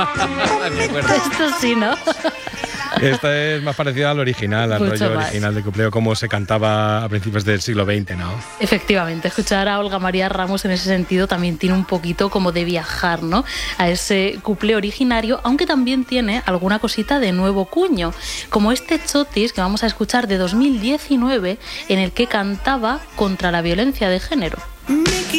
Esto sí, ¿no? Esta es más parecida al original, al Mucho rollo más. original de cupleo, como se cantaba a principios del siglo XX, ¿no? Efectivamente, escuchar a Olga María Ramos en ese sentido también tiene un poquito como de viajar, ¿no?, a ese cuplé originario, aunque también tiene alguna cosita de nuevo cuño, como este Chotis que vamos a escuchar de 2019, en el que cantaba contra la violencia de género.